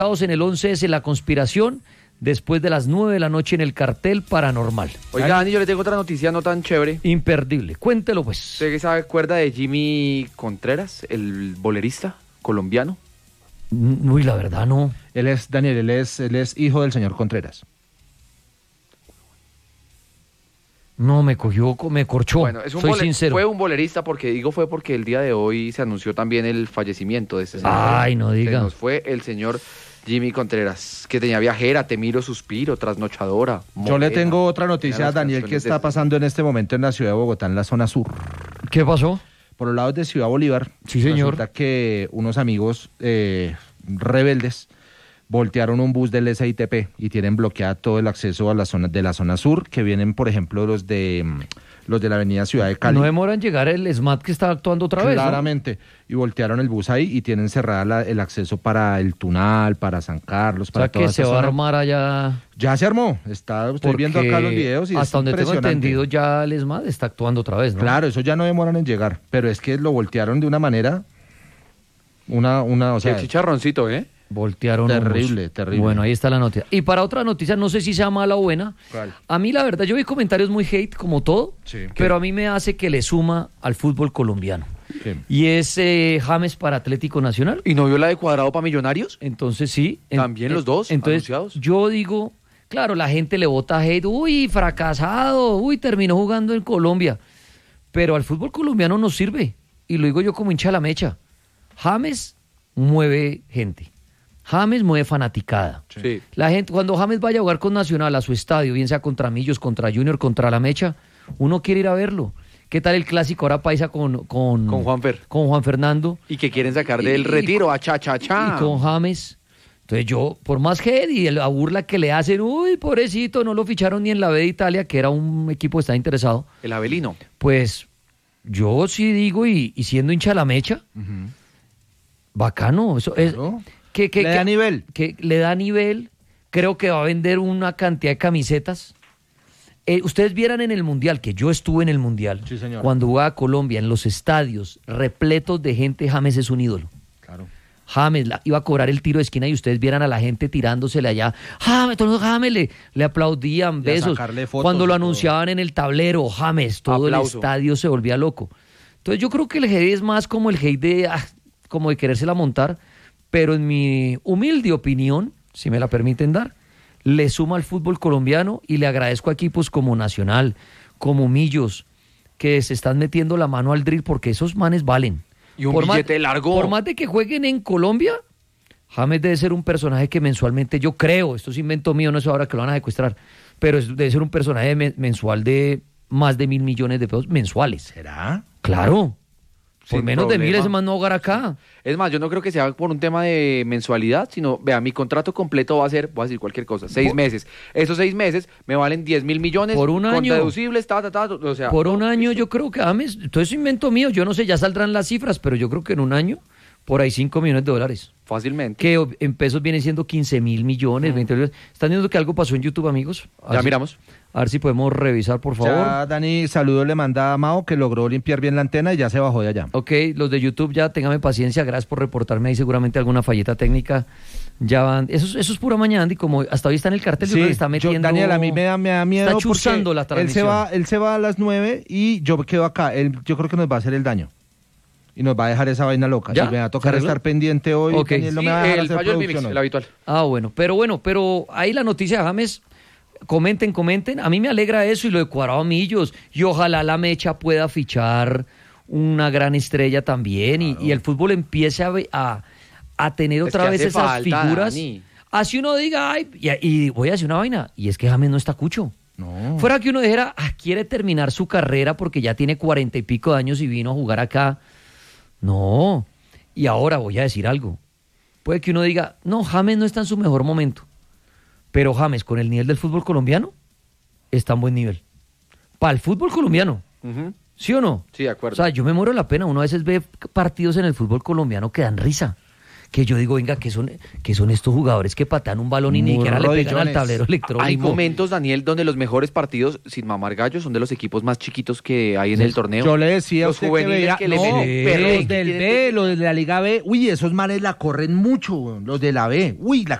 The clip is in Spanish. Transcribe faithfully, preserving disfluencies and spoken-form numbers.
en el once ese La Conspiración, después de las nueve de la noche en el Cartel Paranormal. Oiga, Dani, yo le tengo otra noticia no tan chévere. Imperdible, cuéntelo pues. ¿Usted se acuerda de Jimmy Contreras, el bolerista colombiano? Uy, la verdad no. Él es, Daniel, él es, él es hijo del señor Contreras. No, me cogió, me corchó, bueno, es un soy boler, sincero. Fue un bolerista, porque digo fue porque el día de hoy se anunció también el fallecimiento de este señor. Ay, no diga. Se nos fue el señor Jimmy Contreras, que tenía Viajera, Te miro, Suspiro, Trasnochadora, Morena. Yo le tengo otra noticia a Daniel que está pasando en este momento en la ciudad de Bogotá, en la zona sur. ¿Qué pasó? Por los lados de Ciudad Bolívar. Sí, señor. Resulta que unos amigos eh, rebeldes voltearon un bus del S I T P y tienen bloqueado todo el acceso a la zona de la zona sur, que vienen, por ejemplo, los de los de la avenida Ciudad de Cali. No demoran en llegar el S M A T que está actuando otra vez, Claramente. ¿No? Y voltearon el bus ahí y tienen cerrada la, el acceso para el Tunal, para San Carlos, para o sea, toda que se esa va zona. a armar allá. Ya se armó. Está, estoy viendo acá los videos y hasta es donde tengo impresionante. entendido ya el S M A T está actuando otra vez, ¿no? Claro, eso ya no demoran en llegar, pero es que lo voltearon de una manera, una, una, o sea, el chicharroncito, ¿eh? Voltearon. Terrible, unos. terrible. Bueno, ahí está la noticia. Y para otra noticia, no sé si sea mala o buena. ¿Cuál? A mí la verdad, yo vi comentarios muy hate como todo, Sí. pero a mí me hace que le suma al fútbol colombiano. ¿Qué? Y es eh, James para Atlético Nacional. ¿Y no vio la de Cuadrado para Millonarios? Entonces sí. En, ¿También los dos Entonces anunciados? yo digo, claro, la gente le vota hate, uy, fracasado, uy, terminó jugando en Colombia. Pero al fútbol colombiano nos sirve. Y lo digo yo como hincha de la mecha. James mueve gente. James mueve fanaticada. Sí. La gente, cuando James vaya a jugar con Nacional a su estadio, bien sea contra Millos, contra Junior, contra La Mecha, uno quiere ir a verlo. ¿Qué tal el clásico ahora paisa con con, Con Juanfer. con Juan Fernando? Y que quieren sacar Y- del y- retiro a cha cha cha. Y con James. Entonces yo, por más hate y la burla que le hacen, uy, pobrecito, no lo ficharon ni en la B de Italia, que era un equipo que estaba interesado, El Avelino. pues yo sí digo, y, y siendo hincha de La Mecha, bacano, eso es... Claro. Que, que, Le que- da nivel. Que le da nivel. Creo que va a vender una cantidad de camisetas. Eh, ustedes vieran en el Mundial, que yo estuve en el Mundial, Sí, señor. cuando jugaba a Colombia, en los estadios repletos de gente, James es un ídolo. Claro. James la- iba a cobrar el tiro de esquina y ustedes vieran a la gente tirándosele allá. James, todo James le, le aplaudían, Y a besos. sacarle fotos Cuando lo y todo. anunciaban en el tablero, James, todo Aplauso. el estadio se volvía loco. Entonces yo creo que el hate es más como el hate de, ah, como de querérsela montar, pero en mi humilde opinión, si me la permiten dar, le suma al fútbol colombiano y le agradezco a equipos como Nacional, como Millos, que se están metiendo la mano al drill porque esos manes valen. Y un Por más- billete largo. Por más de que jueguen en Colombia, James debe ser un personaje que mensualmente, yo creo, esto es invento mío, no es ahora que lo van a secuestrar, pero es- debe ser un personaje me- mensual de más de mil millones de pesos mensuales. ¿Será? Claro. Por Sin menos de mil problema. ese man no va a jugar acá. Es más, yo no creo que sea por un tema de mensualidad, sino, vea, mi contrato completo va a ser, voy a decir cualquier cosa, seis Por- meses. Esos seis meses me valen diez mil millones. Por un con año. deducibles, ta, ta, ta, o sea. Por un no, año listo. yo creo que James, todo eso invento mío, yo no sé, ya saldrán las cifras, pero yo creo que en un año, por ahí cinco millones de dólares. Fácilmente. Que en pesos viene siendo quince mil millones, veinte millones. ¿Están viendo que algo pasó en YouTube, amigos? A Ya ver si- miramos. A ver si podemos revisar, por favor. Ya Dani, saludo le manda a Mao que logró limpiar bien la antena y ya se bajó de allá. Ok, los de YouTube ya, téngame paciencia, gracias por reportarme ahí seguramente alguna falleta técnica. Ya van, eso, es- eso es pura mañana, Andy, como hasta hoy está en el cartel, yo creo que está yo- metiendo... Daniel, a mí me da, me da miedo Está porque chuzando la él se transmisión. va, él se va a las nueve y yo quedo acá. Él, yo creo que nos va a hacer el daño. Y nos va a dejar esa vaina loca. ¿Ya? Y me va a tocar ¿Se arregló? estar pendiente hoy. Ok. Daniel, no Sí, me va a dejar el hacer fallo del producción Mimix, hoy. el habitual. Ah, bueno, pero bueno, pero ahí la noticia de James, comenten, comenten. A mí me alegra eso y lo de Cuadrado Millos. Y ojalá la Mecha pueda fichar una gran estrella también y, y el fútbol empiece a, ve- a, a tener Es otra que vez hace esas falta, figuras. Dani. Así uno diga, ay, y, y voy a decir una vaina, y es que James no está cucho. No. Fuera que uno dijera, ah, quiere terminar su carrera porque ya tiene cuarenta y pico de años y vino a jugar acá. No. Y ahora voy a decir algo. Puede que uno diga, no, James no está en su mejor momento. Pero James, con el nivel del fútbol colombiano, está en buen nivel. Para el fútbol colombiano, Ujú. ¿sí o no? Sí, de acuerdo. O sea, yo me muero de la pena. Uno a veces ve partidos en el fútbol colombiano que dan risa. que yo digo, venga, ¿qué son, qué son estos jugadores que patean un balón y ni Muy siquiera le pegan al rodillones. tablero electrónico? Hay momentos, Daniel, donde los mejores partidos, sin mamar gallos, son de los equipos más chiquitos que hay en Sí, el torneo. Yo le decía a Los usted que juveniles veía, que le no, meten pero perre, los que del tienen B, los de la Liga B, uy, esos manes la corren mucho, weón, los de la B, uy, la